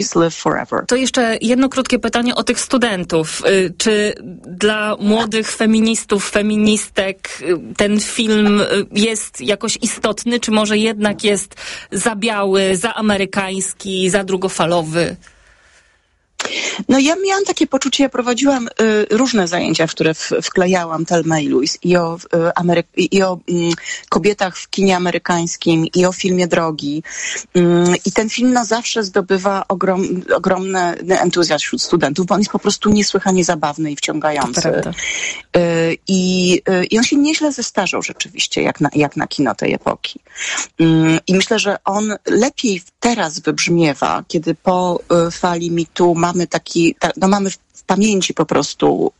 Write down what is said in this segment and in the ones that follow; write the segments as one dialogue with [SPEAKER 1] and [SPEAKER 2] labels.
[SPEAKER 1] Live Forever.
[SPEAKER 2] To jeszcze jedno krótkie pytanie o tych studentów. Czy dla młodych feministów, feministek ten film jest jakoś istotny, czy może jednak jest za biały, za amerykański, za drugofalowy?
[SPEAKER 1] No ja miałam takie poczucie, ja prowadziłam różne zajęcia, w które wklejałam Thelmę i Louise i o kobietach w kinie amerykańskim i o filmie Drogi. I ten film zawsze zdobywa ogromny entuzjazm wśród studentów, bo on jest po prostu niesłychanie zabawny i wciągający. I on się nieźle zestarzał rzeczywiście, jak na kino tej epoki. I myślę, że on lepiej teraz wybrzmiewa, kiedy po fali MeToo mamy w pamięci po prostu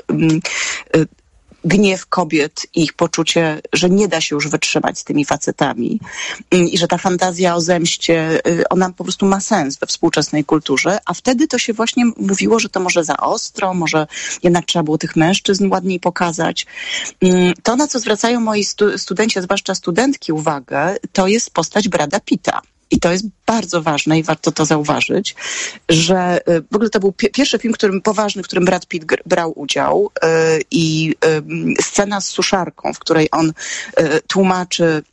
[SPEAKER 1] gniew kobiet i ich poczucie, że nie da się już wytrzymać z tymi facetami i że ta fantazja o zemście, ona po prostu ma sens we współczesnej kulturze, a wtedy to się właśnie mówiło, że to może za ostro, może jednak trzeba było tych mężczyzn ładniej pokazać. To, na co zwracają moi studenci, a zwłaszcza studentki uwagę, to jest postać Brada Pitta. I to jest bardzo ważne i warto to zauważyć, że w ogóle to był pierwszy film, poważny, w którym Brad Pitt brał udział i scena z suszarką, w której on tłumaczy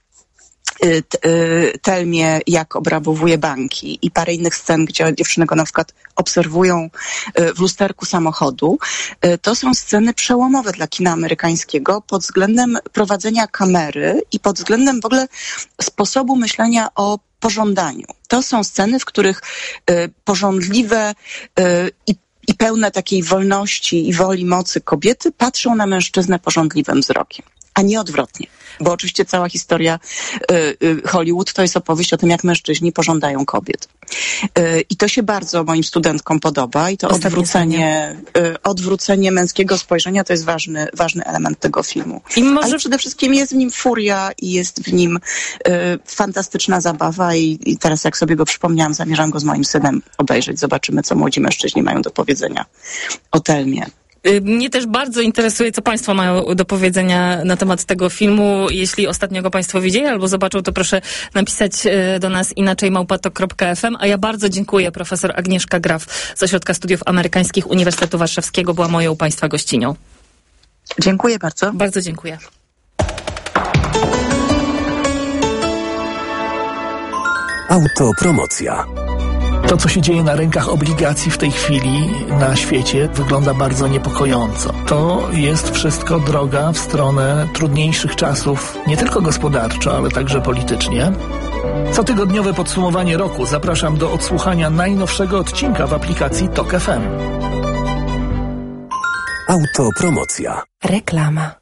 [SPEAKER 1] Thelmie, jak obrabowuje banki i parę innych scen, gdzie dziewczyny go na przykład obserwują w lusterku samochodu. To są sceny przełomowe dla kina amerykańskiego pod względem prowadzenia kamery i pod względem w ogóle sposobu myślenia o pożądaniu. To są sceny, w których pożądliwe i pełne takiej wolności i woli mocy kobiety patrzą na mężczyznę pożądliwym wzrokiem, a nie odwrotnie. Bo oczywiście cała historia Hollywood to jest opowieść o tym, jak mężczyźni pożądają kobiet. I to się bardzo moim studentkom podoba i to odwrócenie męskiego spojrzenia to jest ważny element tego filmu. Ale przede wszystkim jest w nim furia i jest w nim fantastyczna zabawa i teraz jak sobie go przypomniałam, zamierzam go z moim synem obejrzeć. Zobaczymy, co młodzi mężczyźni mają do powiedzenia o Thelmie.
[SPEAKER 2] Mnie też bardzo interesuje, co Państwo mają do powiedzenia na temat tego filmu. Jeśli ostatnio go Państwo widzieli albo zobaczą, to proszę napisać do nas inaczej@tok.fm. A ja bardzo dziękuję. Profesor Agnieszka Graf z Ośrodka Studiów Amerykańskich Uniwersytetu Warszawskiego była moją Państwa gościnią.
[SPEAKER 1] Dziękuję bardzo.
[SPEAKER 2] Bardzo dziękuję.
[SPEAKER 3] Autopromocja. To, co się dzieje na rynkach obligacji w tej chwili na świecie, wygląda bardzo niepokojąco. To jest wszystko droga w stronę trudniejszych czasów, nie tylko gospodarczo, ale także politycznie. Cotygodniowe podsumowanie roku zapraszam do odsłuchania najnowszego odcinka w aplikacji TOK FM. Autopromocja.
[SPEAKER 4] Reklama.